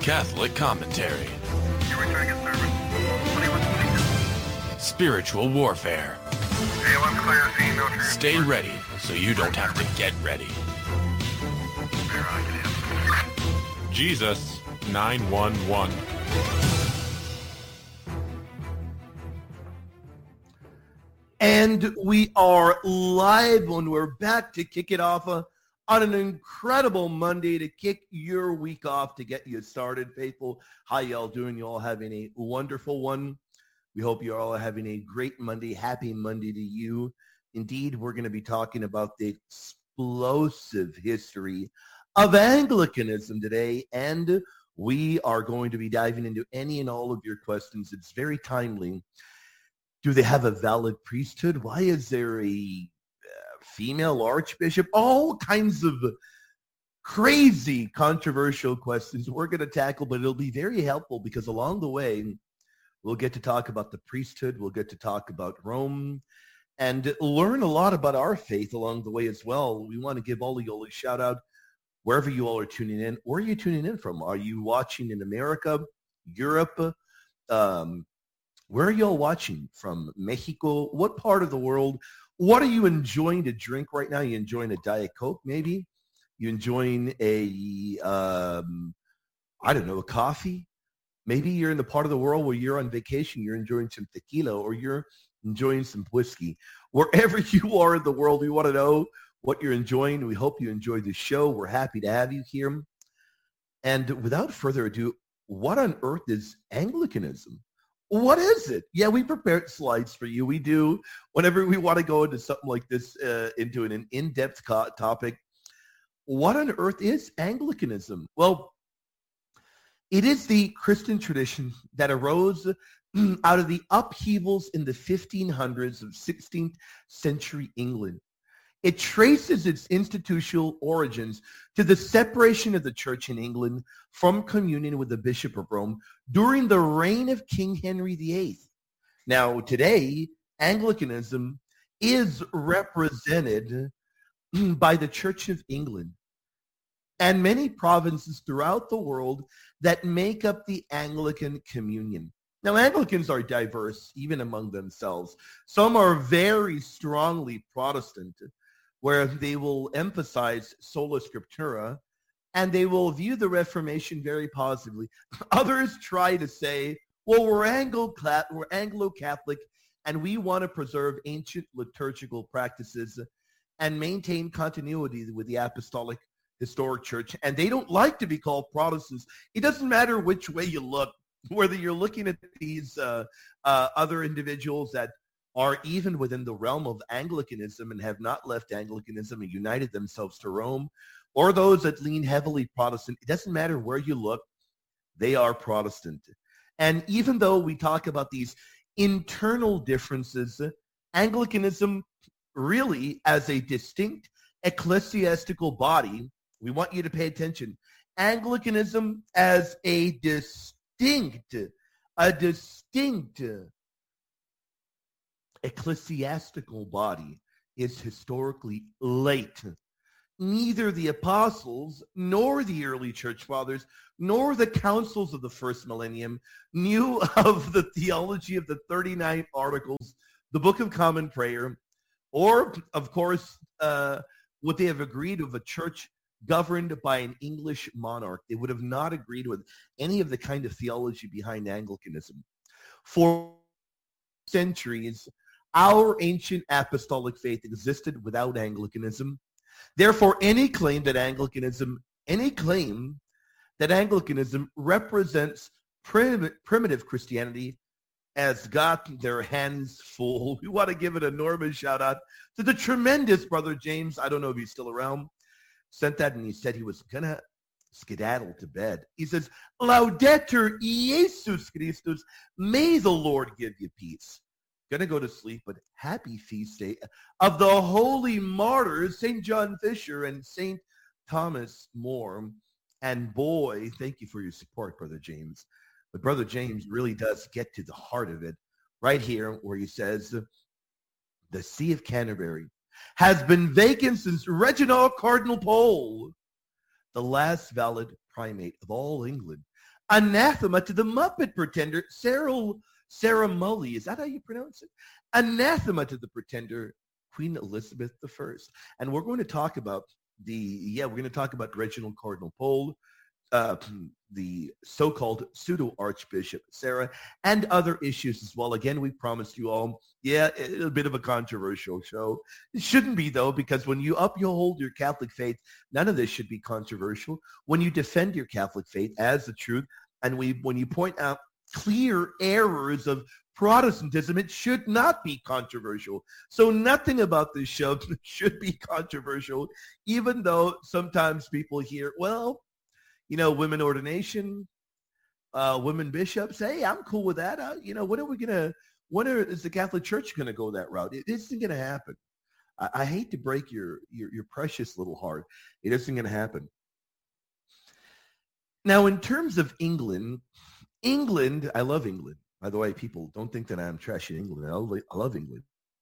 Catholic commentary. You're returning a service. 2122. Spiritual warfare. AOM clear, seeing no transfer. Stay ready so you don't have to get ready. Jesus 911. And we are live when we're back to kick it off on an incredible Monday to kick your week off to get you started. Faithful, how y'all doing? You all having a wonderful one. We hope you're all having a great Monday. Happy Monday to you. Indeed, we're going to be talking about the explosive history of Anglicanism today, and we are going to be diving into any and all of your questions. It's very timely. Do they have a valid priesthood? Why is there a female archbishop? All kinds of crazy, controversial questions we're going to tackle, but it'll be very helpful because along the way, we'll get to talk about the priesthood. We'll get to talk about Rome and learn a lot about our faith along the way as well. We want to give all of you all a shout out wherever you all are tuning in. Where are you tuning in from? Are you watching in America, Europe? Where are y'all watching from? Mexico? What part of the world? What are you enjoying to drink right now? You enjoying a Diet Coke maybe? You enjoying a, a coffee? Maybe you're in the part of the world where you're on vacation, you're enjoying some tequila, or you're enjoying some whiskey. Wherever you are in the world, we want to know what you're enjoying. We hope you enjoy the show. We're happy to have you here. And without further ado, what on earth is Anglicanism? What is it? Yeah, we prepared slides for you. We do whenever we want to go into something like this, into an in-depth topic. What on earth is Anglicanism? Well, it is the Christian tradition that arose out of the upheavals in the 1500s of 16th century England. It traces its institutional origins to the separation of the church in England from communion with the Bishop of Rome during the reign of King Henry VIII. Now, today, Anglicanism is represented by the Church of England and many provinces throughout the world that make up the Anglican communion. Now, Anglicans are diverse, even among themselves. Some are very strongly Protestant, where they will emphasize sola scriptura, and they will view the Reformation very positively. Others try to say, well, we're Anglo-Catholic, and we want to preserve ancient liturgical practices and maintain continuity with the Apostolic Historic Church, and they don't like to be called Protestants. It doesn't matter which way you look, whether you're looking at these other individuals that are even within the realm of Anglicanism and have not left Anglicanism and united themselves to Rome, or those that lean heavily Protestant. It doesn't matter where you look, they are Protestant. And even though we talk about these internal differences, Anglicanism really as a distinct ecclesiastical body, we want you to pay attention. Anglicanism as a distinct ecclesiastical body is historically late. Neither the apostles nor the early church fathers nor the councils of the first millennium knew of the theology of the 39 articles, the Book of Common Prayer, or, of course, would they have agreed with a church governed by an English monarch? They would have not agreed with any of the kind of theology behind Anglicanism. For centuries, our ancient apostolic faith existed without Anglicanism. Therefore, any claim that Anglicanism represents primitive Christianity has got their hands full. We want to give an enormous shout out to the tremendous Brother James. I don't know if he's still around. Sent that and he said he was going to skedaddle to bed. He says, Laudetur Jesus Christus, may the Lord give you peace. Gonna go to sleep, but happy feast day of the holy martyrs, St. John Fisher and St. Thomas More. And boy, thank you for your support, Brother James. But Brother James really does get to the heart of it right here where he says, the See of Canterbury has been vacant since Reginald Cardinal Pole, the last valid primate of all England, Anathema to the Muppet pretender, Sarah Mully. Is that how you pronounce it? Anathema to the pretender, Queen Elizabeth I. And we're going to talk about we're going to talk about Reginald Cardinal Pole, the so-called pseudo-Archbishop Sarah, and other issues as well. Again, we promised you all, a bit of a controversial show. It shouldn't be, though, because when you uphold your Catholic faith, none of this should be controversial. When you defend your Catholic faith as the truth, and when you point out clear errors of Protestantism, it should not be controversial. So nothing about this show should be controversial, even though sometimes people hear, women ordination, women bishops. Hey, I'm cool with that. When is the Catholic Church going to go that route? It isn't going to happen. I hate to break your precious little heart. It isn't going to happen. Now, in terms of England, I love England. By the way, people don't think that I'm trashing England. I love England.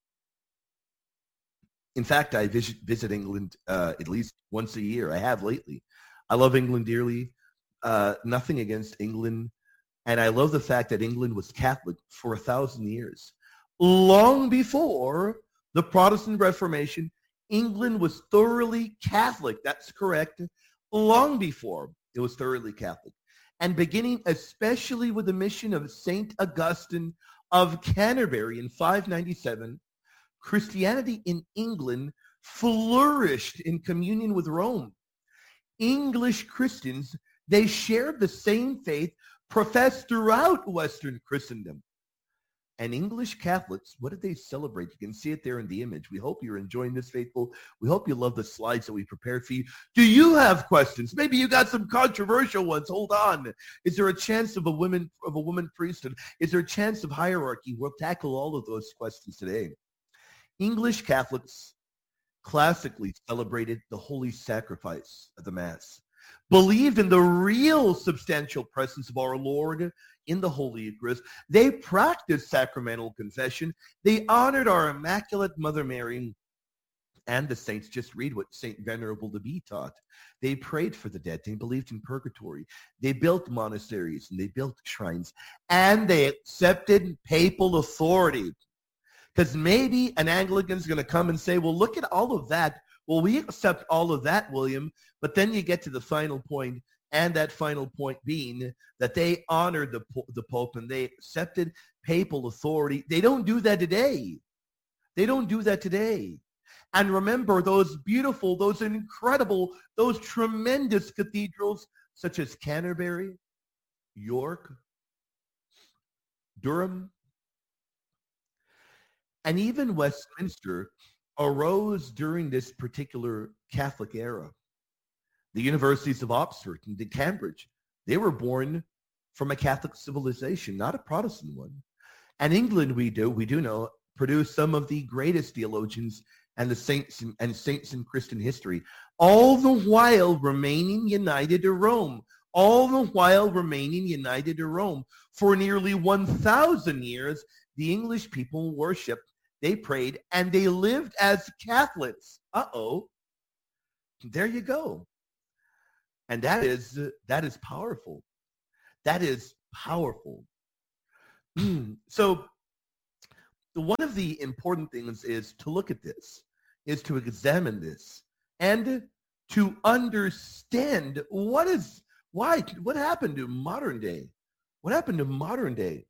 In fact, I visit England at least once a year. I have lately. I love England dearly. Nothing against England. And I love the fact that England was Catholic for 1,000 years. Long before the Protestant Reformation, England was thoroughly Catholic. That's correct. Long before it was thoroughly Catholic. And beginning especially with the mission of St. Augustine of Canterbury in 597, Christianity in England flourished in communion with Rome. English Christians, they shared the same faith professed throughout Western Christendom. And English Catholics, what did they celebrate? You can see it there in the image. We hope you're enjoying this, faithful. We hope you love the slides that we prepared for you. Do you have questions? Maybe you got some controversial ones. Hold on. Is there a chance of a woman priesthood? Is there a chance of hierarchy? We'll tackle all of those questions today. English Catholics classically celebrated the holy sacrifice of the Mass, believed in the real substantial presence of our Lord in the Holy Eucharist. They practiced sacramental confession. They honored our Immaculate Mother Mary and the saints. Just read what St. Venerable the Bee taught. They prayed for the dead. They believed in purgatory. They built monasteries and they built shrines. And they accepted papal authority. Because maybe an Anglican's going to come and say, well, look at all of that. Well, we accept all of that, William. But then you get to the final point, and that final point being that they honored the Pope and they accepted papal authority. They don't do that today. They don't do that today. And remember those beautiful, those incredible, those tremendous cathedrals such as Canterbury, York, Durham, and even Westminster arose during this particular Catholic era. The universities of Oxford and Cambridge, they were born from a Catholic civilization, not a Protestant one. And England, we do know, produced some of the greatest theologians and the saints in Christian history, all the while remaining united to Rome. All the while remaining united to Rome. For nearly 1,000 years, the English people worshiped, they prayed, and they lived as Catholics. There you go. And that is powerful. That is powerful. So one of the important things is to look at this, is to examine this, and to understand what happened to modern day. What happened to modern day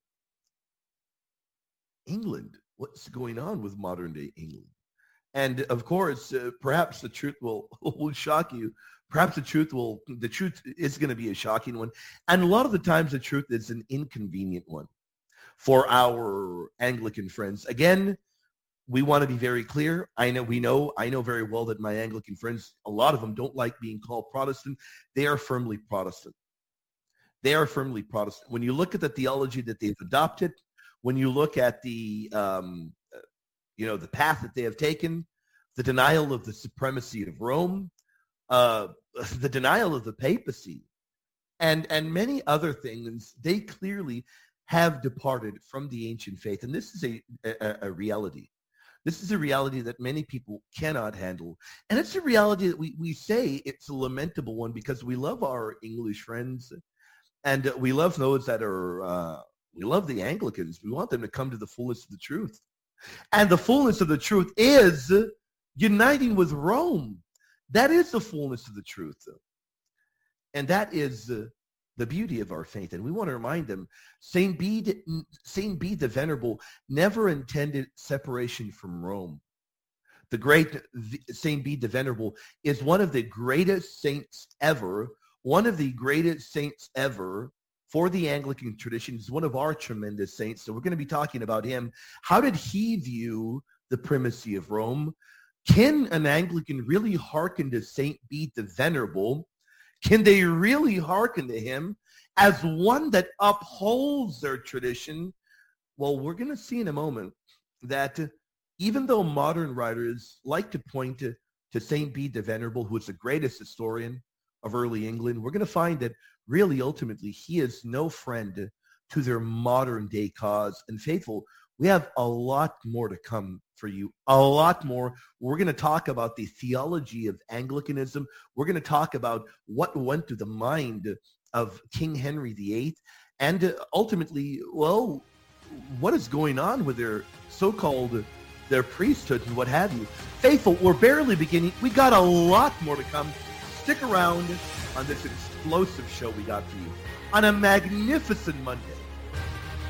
England? What's going on with modern day England? And of course, perhaps the truth will shock you. Perhaps the truth is going to be a shocking one. And a lot of the times the truth is an inconvenient one for our Anglican friends. Again, we want to be very clear. I know very well that my Anglican friends, a lot of them don't like being called Protestant. They are firmly Protestant. They are firmly Protestant. When you look at the theology that they've adopted, when you look at the path that they have taken, the denial of the supremacy of Rome, the denial of the papacy, and many other things, they clearly have departed from the ancient faith. And this is a reality. This is a reality that many people cannot handle. And it's a reality that we say it's a lamentable one because we love our English friends And we love those that are, we love the Anglicans. We want them to come to the fullness of the truth. And the fullness of the truth is uniting with Rome. That is the fullness of the truth. And that is the beauty of our faith. And we want to remind them, Saint Bede the Venerable never intended separation from Rome. The great Saint Bede the Venerable is one of the greatest saints ever, one of the greatest saints ever for the Anglican tradition. He's one of our tremendous saints. So we're going to be talking about him. How did he view the primacy of Rome? Can an Anglican really hearken to Saint Bede the Venerable? Can they really hearken to him as one that upholds their tradition? Well, we're going to see in a moment that even though modern writers like to point to Saint Bede the Venerable, who is the greatest historian of early England, we're going to find that really ultimately he is no friend to their modern day cause. And faithful, we have a lot more to come for you, a lot more. We're going to talk about the theology of Anglicanism. We're going to talk about what went through the mind of King Henry VIII, and ultimately, well, what is going on with their so-called their priesthood and what have you. Faithful, we're barely beginning. We got a lot more to come. Stick around on this explosive show we got for you on a magnificent Monday.